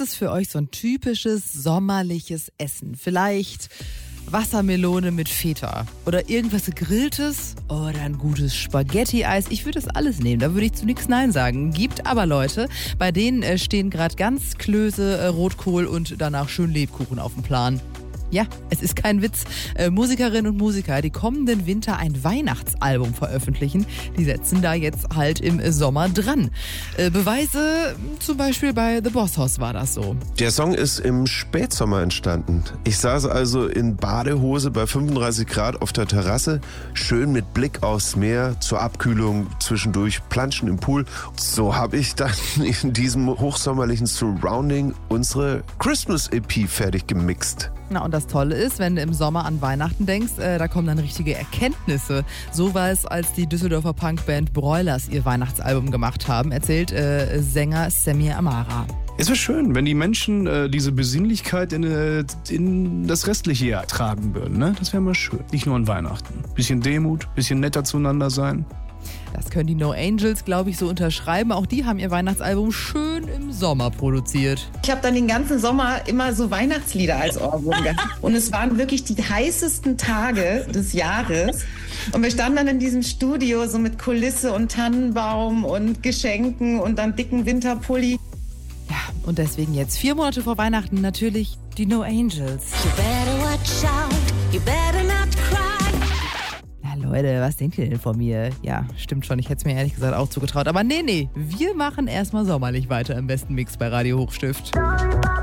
ist für euch so ein typisches sommerliches Essen? Vielleicht Wassermelone mit Feta oder irgendwas Gegrilltes oder ein gutes Spaghetti-Eis. Ich würde das alles nehmen, da würde ich zu nichts Nein sagen. Gibt aber Leute, bei denen stehen gerade ganz Klöße, Rotkohl und danach schön Lebkuchen auf dem Plan. Ja, es ist kein Witz. Musikerinnen und Musiker, die kommenden Winter ein Weihnachtsalbum veröffentlichen, die setzen da jetzt halt im Sommer dran. Beweise zum Beispiel bei The Boss Hoss war das so. Der Song ist im Spätsommer entstanden. Ich saß also in Badehose bei 35 Grad auf der Terrasse, schön mit Blick aufs Meer, zur Abkühlung zwischendurch planschen im Pool. So habe ich dann in diesem hochsommerlichen Surrounding unsere Christmas-EP fertig gemixt. Na, und das Tolle ist, wenn du im Sommer an Weihnachten denkst, da kommen dann richtige Erkenntnisse. So war es, als die Düsseldorfer Punkband Broilers ihr Weihnachtsalbum gemacht haben, erzählt Sänger Samir Amara. Es wäre schön, wenn die Menschen diese Besinnlichkeit in das restliche Jahr tragen würden. Ne? Das wäre mal schön. Nicht nur an Weihnachten. Bisschen Demut, bisschen netter zueinander sein. Das können die No Angels, glaube ich, so unterschreiben. Auch die haben ihr Weihnachtsalbum schön im Sommer produziert. Ich habe dann den ganzen Sommer immer so Weihnachtslieder als Ohrwurm gehabt. Und es waren wirklich die heißesten Tage des Jahres. Und wir standen dann in diesem Studio so mit Kulisse und Tannenbaum und Geschenken und dann dicken Winterpulli. Ja, und deswegen jetzt 4 Monate vor Weihnachten natürlich die No Angels. You better watch out, you better not cry. Leute, was denkt ihr denn von mir? Ja, stimmt schon, ich hätte es mir ehrlich gesagt auch zugetraut. Aber nee, wir machen erstmal sommerlich weiter im besten Mix bei Radio Hochstift.